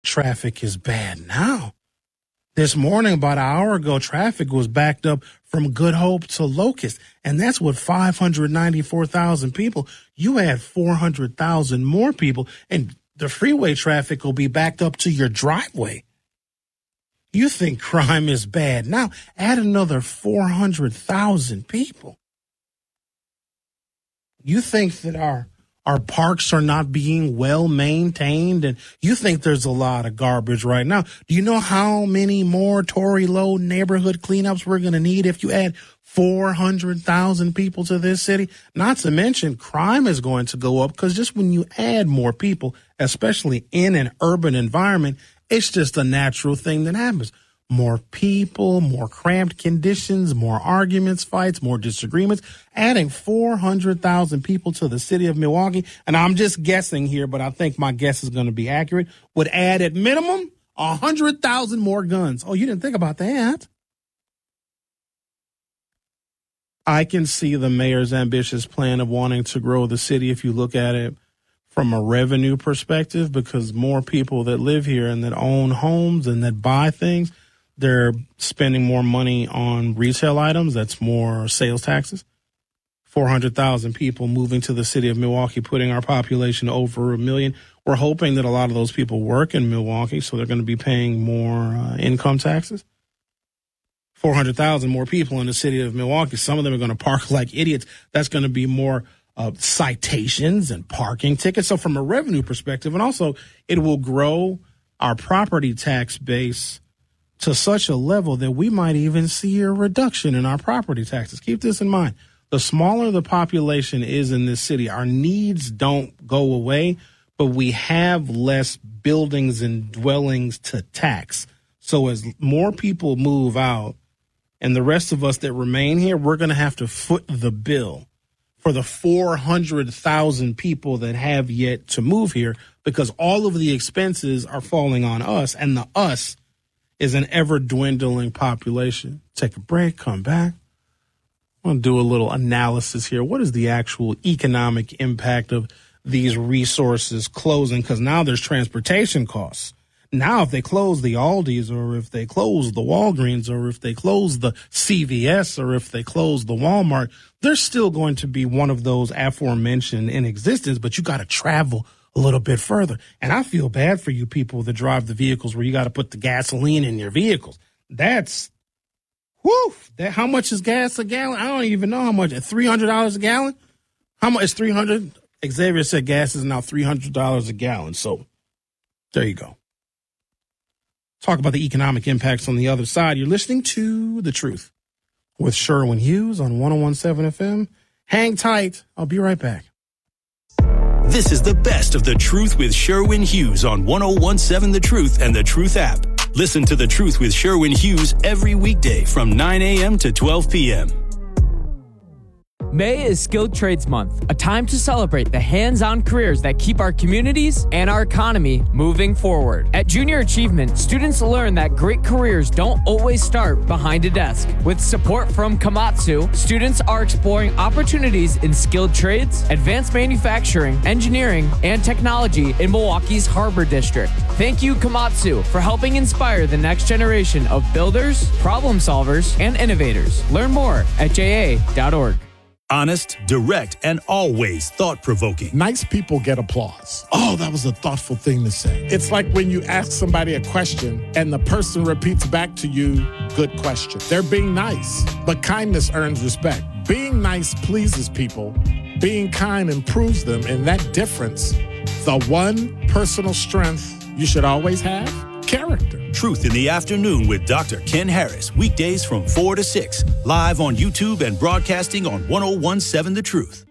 traffic is bad now. This morning, about an hour ago, traffic was backed up from Good Hope to Locust, and that's with 594,000 people. You add 400,000 more people, and the freeway traffic will be backed up to your driveway. You think crime is bad. Now, add another 400,000 people. You think that our parks are not being well maintained, and you think there's a lot of garbage right now. Do you know how many more Tory Low neighborhood cleanups we're going to need if you add 400,000 people to this city? Not to mention crime is going to go up, because just when you add more people, especially in an urban environment, it's just a natural thing that happens. More people, more cramped conditions, more arguments, fights, more disagreements. Adding 400,000 people to the city of Milwaukee, and I'm just guessing here, but I think my guess is going to be accurate, would add at minimum 100,000 more guns. Oh, you didn't think about that? I can see the mayor's ambitious plan of wanting to grow the city if you look at it from a revenue perspective, because more people that live here and that own homes and that buy things, they're spending more money on retail items. That's more sales taxes. 400,000 people moving to the city of Milwaukee, putting our population over 1 million. We're hoping that a lot of those people work in Milwaukee, so they're going to be paying more income taxes. 400,000 more people in the city of Milwaukee. Some of them are going to park like idiots. That's going to be more citations and parking tickets. So from a revenue perspective, and also it will grow our property tax base to such a level that we might even see a reduction in our property taxes. Keep this in mind. The smaller the population is in this city, our needs don't go away, but we have less buildings and dwellings to tax. So as more people move out and the rest of us that remain here, we're going to have to foot the bill for the 400,000 people that have yet to move here, because all of the expenses are falling on us, and the us is an ever-dwindling population. Take a break, come back. I'm going to do a little analysis here. What is the actual economic impact of these resources closing? Because now there's transportation costs. Now, if they close the Aldis, or if they close the Walgreens, or if they close the CVS, or if they close the Walmart, there's still going to be one of those aforementioned in existence, but you got to travel a little bit further. And I feel bad for you people that drive the vehicles where you got to put the gasoline in your vehicles. That's, how much is gas a gallon? I don't even know how much. $300 a gallon? How much is 300? Xavier said gas is now $300 a gallon. So there you go. Talk about the economic impacts on the other side. You're listening to The Truth with Sherwin Hughes on 101.7 FM. Hang tight. I'll be right back. This is the best of The Truth with Sherwin Hughes on 101.7 The Truth and The Truth app. Listen to The Truth with Sherwin Hughes every weekday from 9 a.m. to 12 p.m. May is Skilled Trades Month, a time to celebrate the hands-on careers that keep our communities and our economy moving forward. At Junior Achievement, students learn that great careers don't always start behind a desk. With support from Komatsu, students are exploring opportunities in skilled trades, advanced manufacturing, engineering, and technology in Milwaukee's Harbor District. Thank you, Komatsu, for helping inspire the next generation of builders, problem solvers, and innovators. Learn more at ja.org. Honest, direct, and always thought-provoking. Nice people get applause. Oh, that was a thoughtful thing to say. It's like when you ask somebody a question and the person repeats back to you, good question. They're being nice, but kindness earns respect. Being nice pleases people. Being kind improves them, and that difference, the one personal strength you should always have, character. Truth in the Afternoon with Dr. Ken Harris. Weekdays from 4 to 6. Live on YouTube and broadcasting on 101.7 The Truth.